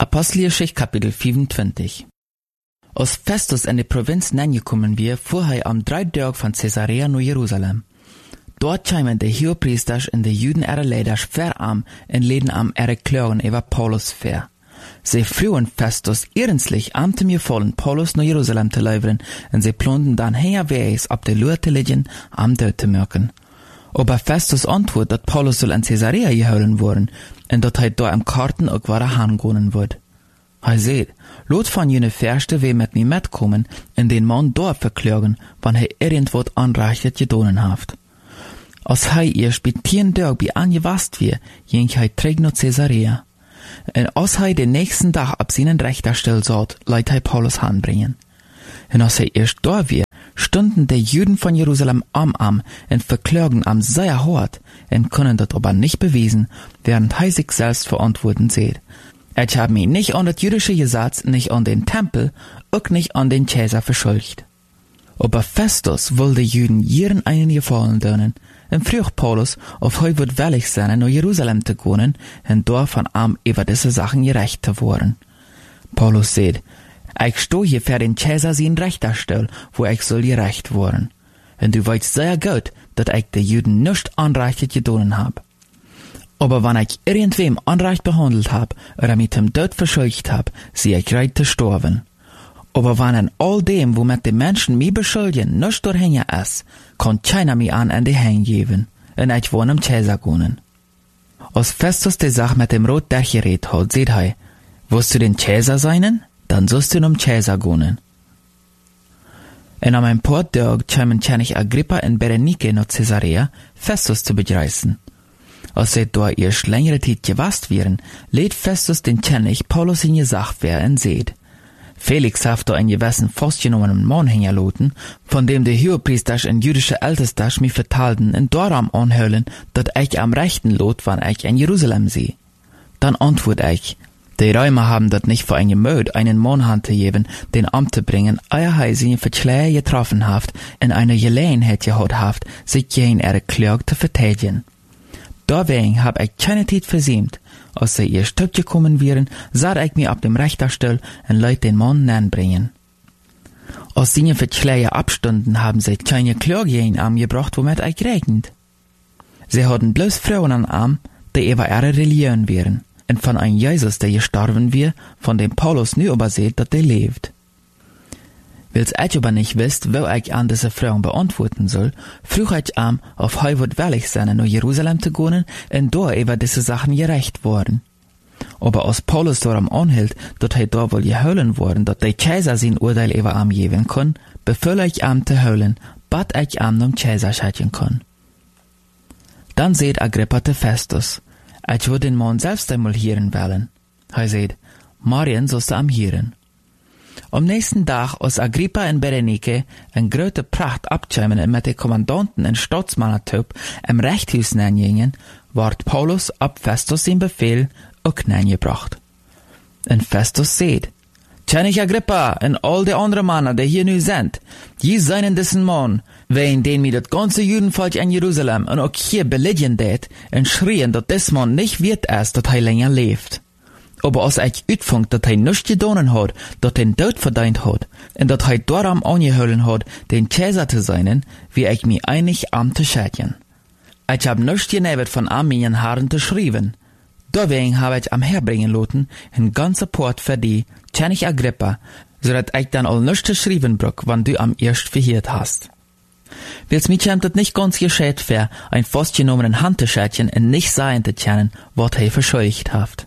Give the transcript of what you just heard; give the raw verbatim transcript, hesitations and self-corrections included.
Apostelgeschichte Kapitel vierundzwanzig. Als Festus in die Provinz gekommen wir, fuhr er am drei Tag von Caesarea nach Jerusalem. Dort kamen die Hohepriester und die Juden ihre Leiter ver am und leden am ihre Klagen über Paulus ver. Sie frühen Festus ernstlich am zu mir vollen, Paulus nach Jerusalem zu liefern, und sie planten dann herwegs ab der Lur zu liegen, am Tod zu merken. Aber Festus antwortet, dass Paulus soll in Caesarea geholen worden, und dass er da im Karten auch wieder hingehen wird. Er sagt, lot von jene Verste we mit mir mitkommen, und den Mann dort verklagen, wann er irgendwo anreichtet gedonen haft. Als er ihr spitien Tag bei angewasst wir, ging er träg nach Caesarea. Und als er den nächsten Tag ab seinen Richterstell saht, leit er Paulus anbringen. Und als er erst da wir, stunden die Juden von Jerusalem am am und verklagen am sehr hart und können das aber nicht beweisen, während er sich selbst verantworten sieht. Ich habe mich nicht an das jüdische Gesetz, nicht an den Tempel, auch nicht an den Cäsar verschuldigt. Aber Festus will die Juden jeden einen Gefallen tun, und fragt Paulus, ob er wird willig sein, nach Jerusalem zu gehen, und dort von ihm über diese Sachen gerecht zu werden. Paulus sagt, ich stehe hier für den Cäsar sein Richterstell, wo ich soll gerecht werden. Und du weißt sehr gut, dass ich die Juden nicht anreichend getan habe. Aber wenn ich irgendwem unrecht behandelt hab oder mit dem Tod verschuldigt hab, sie ich bereit zu sterben. Aber wenn in all dem, womit die Menschen mich beschuldigen, nicht durchhängen ist, kann keiner mich an in die Hänge geben, und ich wohne am Cäsar gehen. Als Festus die Sache mit dem Rot durchgeredet hat, sagt er, willst du den Cäsar sein? Dann sollst du am Cäsar gehen. Und am ein paar Tagen kamen König Agrippa und Berenike nach Caesarea, Festus zu begreifen. Als sie da erst längere Zeit gewasst wären, lädt Festus den König Paulus in die Sache wer und seht. Felix hat da einen gewissen festgenommenen Mann hingelassen, von dem die Hohepriester und jüdische Älteste mich vertalten und darum anhören, dass ich am rechten Lot, wann ich in Jerusalem sehe. Dann antwort ich, die Römer haben das nicht für ein Gemüt, einen Mann handzugeben, den Amt zu bringen, ehe er sie in Verschleier getroffen haft, in einer Gelegenheit gehabt haft, sich gegen ihre Klage zu verteidigen. Deswegen hab ich keine Zeit versäumt. Als sie ihr Stück gekommen wären, sah ich mich ab dem Richterstuhl und leut den Mann nanbringen. Als sie in Verschleier abstunden, haben sie keine Klage gegen ihn gebracht, womit ich gerechnet. Sie hatten bloß Frauen an Arm, die über ihre Religion wären. Und von einem Jesus, der gestorben wir, von dem Paulus nu überseht, dass der lebt. Weil's ich aber nicht wisst, wo ich an diese Frauen beantworten soll, frug ich am, ob er wird willig sein, nach Jerusalem zu gehen, und da über diese Sachen gerecht worden. Aber als Paulus darum anhielt, dass er da wohl geholen worden, dass der Kaiser sein Urteil über am geben kann, befülle ich am zu holen, bat ich am zum Kaiser schicken kann. Dann seht Agrippa zu Festus, ich würde den Mann selbst einmal hören wollen. Er sagt, Marien sollst du am hören. Am nächsten Tag, als Agrippa und Berenike in große Pracht abkämen und mit den Kommandanten und Staatsmannertyp im Rechthaus gingen, ward Paulus ab Festus sein Befehl auch gebracht. Und Festus sagt, König Agrippa und all die anderen Männer, die hier nu sind, die seien diesen Mann, wegen den mir das ganze Judenvolk in Jerusalem und auch hier beledigen det und schrien, dass des Mann nicht wird ist, dass er länger lebt. Aber als ich uitfunk, dass er nichts getan hat, dass den Tod verdient hat, und dass er darum angeholen hat, den Cäsar zu sein, wie ich mich einig am zu schätzen. Ich hab nichts genebet von am meinen Haaren zu schreiben. Deswegen habe ich am herbringen lassen, ein ganzer Port für die, König Agrippa, so dass ich dann all nichts zu schreiben brauch, wann du am erst verhört hast. Weil's mich scheint das nicht ganz gescheit wär, ein festgenommenen Hand zu schätzen und nicht sein zu kennen, was er verscheucht haft.